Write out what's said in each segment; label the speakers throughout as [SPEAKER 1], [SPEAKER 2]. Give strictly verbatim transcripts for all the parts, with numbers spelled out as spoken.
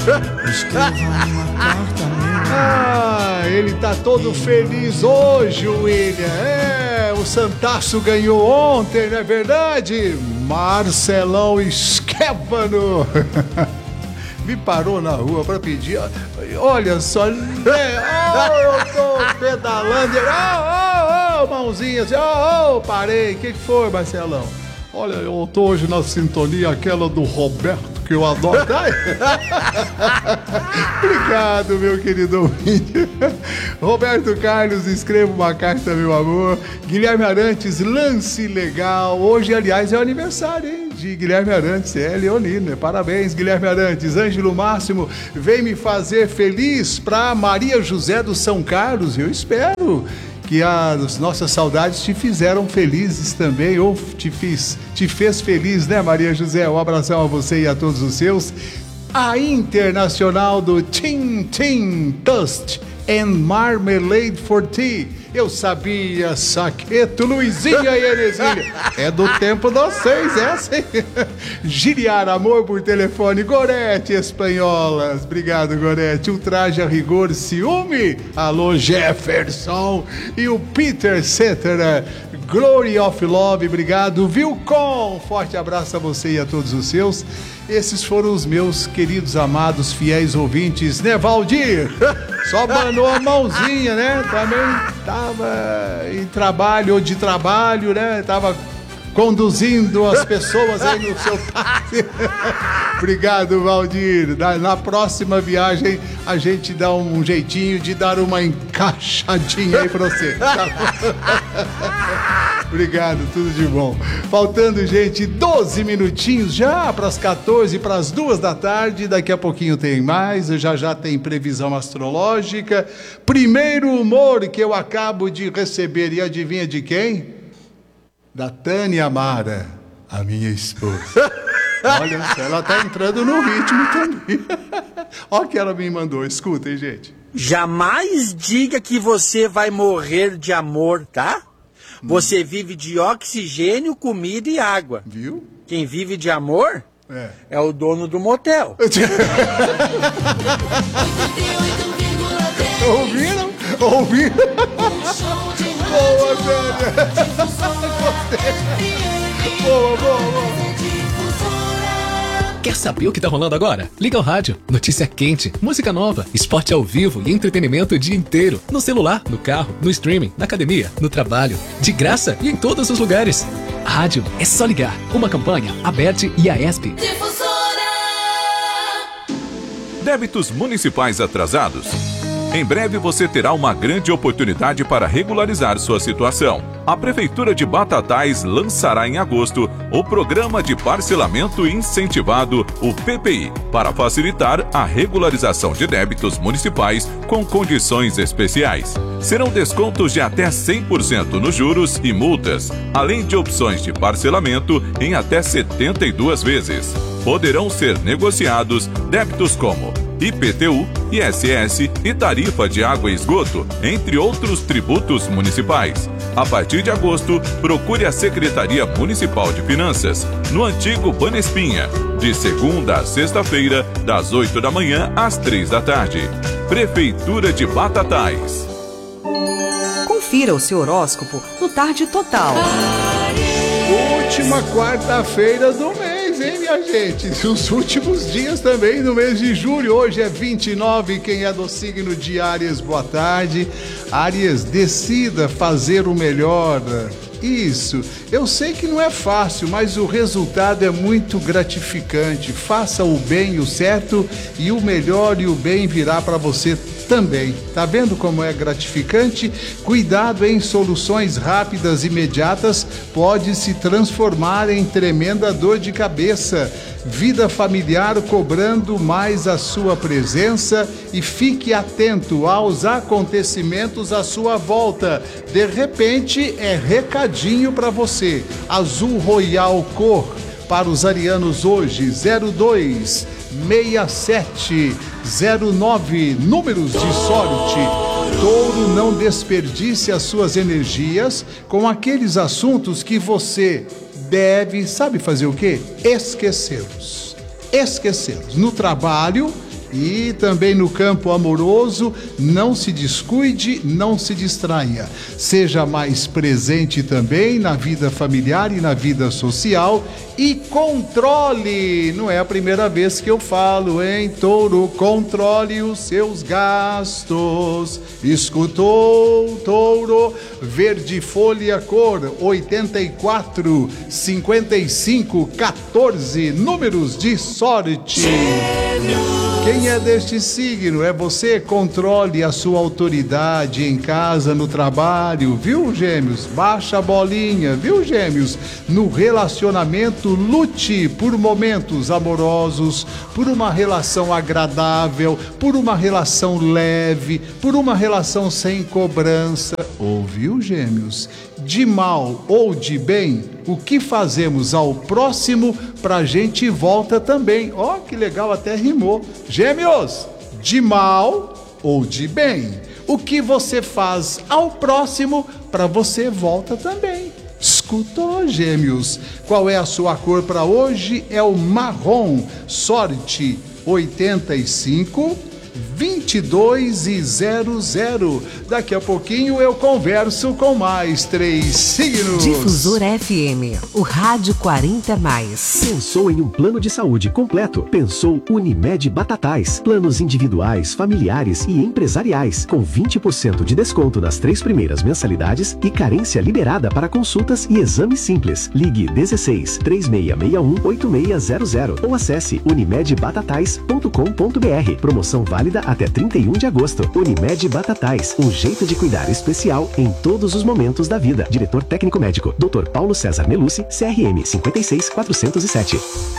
[SPEAKER 1] Ah, ele tá todo feliz hoje, o William. É, o Santaço ganhou ontem, não é verdade? Marcelão Esquévano me parou na rua pra pedir. Olha só, né? Oh, eu tô pedalando. Oh, oh, oh, mãozinha assim. Oh, oh, parei. O que foi, Marcelão? Olha, eu tô hoje na sintonia, aquela do Roberto, que eu adoro. Obrigado, meu querido ouvinte. Roberto Carlos, escreva uma carta, meu amor. Guilherme Arantes, lance legal. Hoje, aliás, é o aniversário, hein? De Guilherme Arantes, é leonino. Parabéns, Guilherme Arantes. Ângelo Máximo, vem me fazer feliz pra Maria José do São Carlos. Eu espero que as nossas saudades te fizeram felizes também, ou te, fiz, te fez feliz, né, Maria José? Um abração a você e a todos os seus. A Internacional do Tim Tim Toast and Marmalade for Tea. Eu sabia, Saqueto, Luizinha e Enezinha. É do tempo de vocês, essa, hein? Giliar Amor por telefone, Gorete Espanholas. Obrigado, Gorete. Ultraje a rigor, ciúme. Alô, Jefferson. E o Peter Cetera, Glory of Love. Obrigado, Vilcom. Forte abraço a você e a todos os seus. Esses foram os meus queridos, amados, fiéis ouvintes, né, Valdir? Só banou a mãozinha, né? Também tava em trabalho ou de trabalho, né? Tava conduzindo as pessoas aí no seu táxi. Obrigado, Valdir. Na, na próxima viagem, a gente dá um, um jeitinho de dar uma encaixadinha aí pra você. Tá? Obrigado, tudo de bom. Faltando, gente, doze minutinhos já para as quatorze, para as duas da tarde. Daqui a pouquinho tem mais. Já já tem previsão astrológica. Primeiro humor que eu acabo de receber. E adivinha de quem? Da Tânia Amara, a minha esposa. Olha, ela tá entrando no ritmo também. Olha o que ela me mandou. Escutem, gente.
[SPEAKER 2] Jamais diga que você vai morrer de amor, tá? Você vive de oxigênio, comida e água.
[SPEAKER 1] Viu?
[SPEAKER 2] Quem vive de amor
[SPEAKER 1] é,
[SPEAKER 2] é o dono do motel.
[SPEAKER 1] Ouviram? Ouviram? Boa, velha. Boa, boa, boa.
[SPEAKER 3] Quer saber o que tá rolando agora? Liga o rádio. Notícia quente, música nova, esporte ao vivo e entretenimento o dia inteiro. No celular, no carro, no streaming, na academia, no trabalho. De graça e em todos os lugares. Rádio é só ligar. Uma campanha, Aberte e a ESP.
[SPEAKER 4] Difusora.
[SPEAKER 5] Débitos municipais atrasados? Em breve você terá uma grande oportunidade para regularizar sua situação. A Prefeitura de Batatais lançará em agosto o Programa de Parcelamento Incentivado, o P P I, para facilitar a regularização de débitos municipais com condições especiais. Serão descontos de até cem por cento nos juros e multas, além de opções de parcelamento em até setenta e duas vezes. Poderão ser negociados débitos como I P T U, I S S e tarifa de água e esgoto, entre outros tributos municipais. A partir de agosto, procure a Secretaria Municipal de Finanças, no antigo Banespinha, de segunda a sexta-feira, das oito da manhã às três da tarde. Prefeitura de Batatais.
[SPEAKER 6] Confira o seu horóscopo no Tarde Total.
[SPEAKER 1] Última quarta-feira do mês, hein, minha gente? Os últimos dias também no mês de julho. Hoje é vinte e nove. Quem é do signo de Áries, boa tarde. Áries, decida fazer o melhor. Isso, eu sei que não é fácil, mas o resultado é muito gratificante. Faça o bem e o certo, e o melhor e o bem virá para você também. Tá vendo como é gratificante? Cuidado em soluções rápidas e imediatas, pode se transformar em tremenda dor de cabeça. Vida familiar cobrando mais a sua presença, e fique atento aos acontecimentos à sua volta. De repente é recadinho para você. Azul Royal cor para os arianos hoje, zero dois seis sete zero nove, números de sorte. Touro, não desperdice as suas energias com aqueles assuntos que você deve, sabe fazer o quê? Esquecê-los. Esquecê-los. No trabalho, E também no campo amoroso, não se descuide, não se distraia. Seja mais presente também na vida familiar e na vida social e controle. Não é a primeira vez que eu falo, hein, touro? Controle os seus gastos. Escutou, touro? Verde folha cor oitenta e quatro, cinquenta e cinco, quatorze, números de sorte. Quem é deste signo? É você? Controle a sua autoridade em casa, no trabalho, viu, Gêmeos? Baixa a bolinha, viu, Gêmeos? No relacionamento, lute por momentos amorosos, por uma relação agradável, por uma relação leve, por uma relação sem cobrança. Ouviu, Gêmeos? De mal ou de bem, o que fazemos ao próximo, pra gente volta também. Ó, que legal, até rimou. Gêmeos, de mal ou de bem, o que você faz ao próximo, pra você volta também. Escutou, Gêmeos? Qual é a sua cor para hoje? É o marrom. Sorte oitenta e cinco, vinte e dois e zero zero. Daqui a pouquinho eu converso com mais três signos.
[SPEAKER 6] Difusora F M, o rádio quarenta mais.
[SPEAKER 4] Pensou em um plano de saúde completo? Pensou Unimed Batatais. Planos individuais, familiares e empresariais, com vinte por cento de desconto nas três primeiras mensalidades e carência liberada para consultas e exames simples. Ligue dezesseis, três seis seis um, oito seis zero zero ou acesse unimed batatais ponto com ponto br. Promoção válida até trinta e um de agosto. Unimed Batatais, um jeito de cuidar especial em todos os momentos da vida. Diretor técnico médico, doutor Paulo César Melucci, C R M cinco seis quatro zero sete.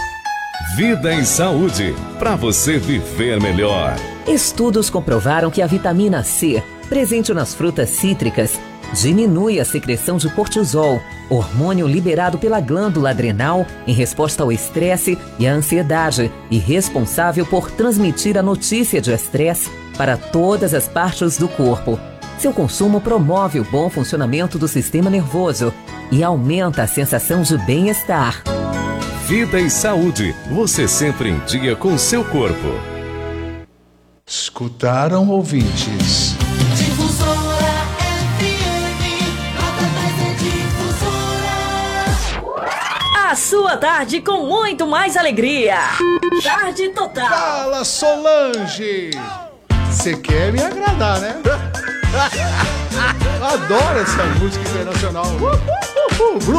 [SPEAKER 7] Vida em saúde, para você viver melhor.
[SPEAKER 8] Estudos comprovaram que a vitamina C, presente nas frutas cítricas, diminui a secreção de cortisol, hormônio liberado pela glândula adrenal em resposta ao estresse e à ansiedade e responsável por transmitir a notícia de estresse para todas as partes do corpo. Seu consumo promove o bom funcionamento do sistema nervoso e aumenta a sensação de bem-estar.
[SPEAKER 7] Vida e saúde, você sempre em dia com seu corpo.
[SPEAKER 1] Escutaram, ouvintes?
[SPEAKER 9] Difusora F M, Batatais é Difusora.
[SPEAKER 10] A sua tarde com muito mais alegria. Tarde total.
[SPEAKER 1] Fala, Solange! Você quer me agradar, né? Adoro essa música internacional. Uh, uh, uh, uh.